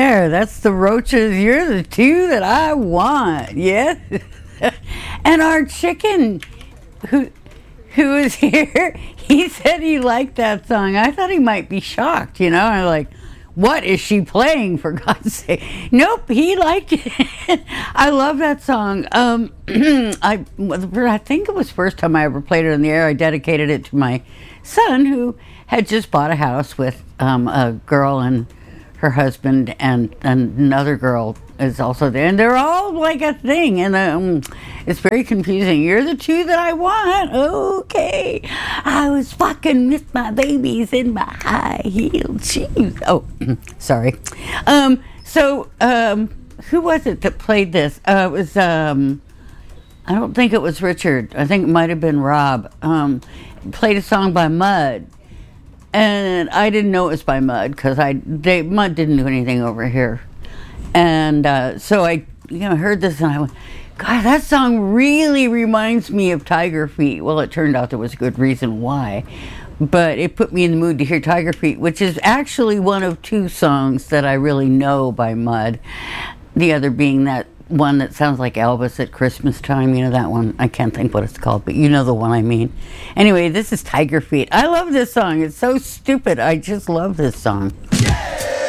there. That's the Roaches. You're the two that I want. Yes. And our chicken, who was here, he said he liked that song. I thought he might be shocked, I'm like, what is she playing, for God's sake? Nope, he liked it. I love that song. I think it was the first time I ever played it on the air. I dedicated it to my son, who had just bought a house with a girl and her husband, and another girl is also there, and they're all like a thing, and it's very confusing. You're the two that I want. Okay, I was fucking with my babies in my high-heeled shoes. Oh, sorry. Who was it that played this? It was I don't think it was Richard. I think it might have been Rob. Played a song by Mud. And I didn't know it was by Mud, because Mud didn't do anything over here. And so I heard this, and I went, God, that song really reminds me of Tiger Feet. Well, it turned out there was a good reason why. But it put me in the mood to hear Tiger Feet, which is actually one of two songs that I really know by Mud. The other being that one that sounds like Elvis at Christmas time. That one. I can't think what it's called, but you know the one I mean. Anyway, this is Tiger Feet. I love this song. It's so stupid. I just love this song.